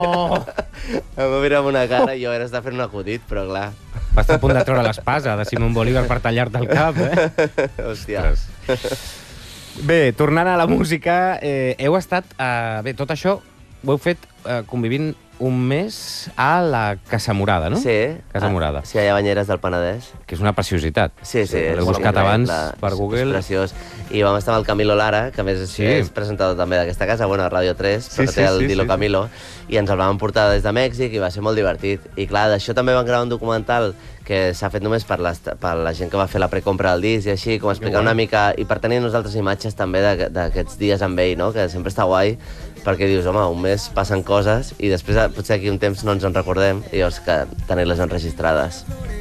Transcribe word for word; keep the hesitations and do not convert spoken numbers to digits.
Em va mirar amb una cara i jo era estar fent un acudit, però clar... Va estar a punt de treure l'espasa de Simón Bolívar per tallar-te el cap, eh? Hòstia. Bé, tornant a la música, eh, heu estat... Eh, bé, tot això ho heu fet eh, convivint un mes a la Casa Morada, no? Sí. Casa Morada. Sí, allà a Banyeres del Penedès. Que és una preciositat. Sí, sí. L'he buscat abans per Google. És preciós. I vam estar amb el Camilo Lara, que a més Sí. és presentador també d'aquesta casa, bueno, a Ràdio tres, però Sí, té sí, el sí, Dilo sí, Camilo, i ens el vam portar des de Mèxic i va ser molt divertit. I clar, d'això també vam gravar un documental que s'ha fet només per, les, per la gent que va fer la precompra del disc i així, com explicar una mica, i per tenir nosaltres imatges també d'aquests dies amb ell, no? Que sempre està guai, perquè dius, home, un mes passen coses i després potser aquí un temps no ens en recordem i llavors que tenir-les enregistrades.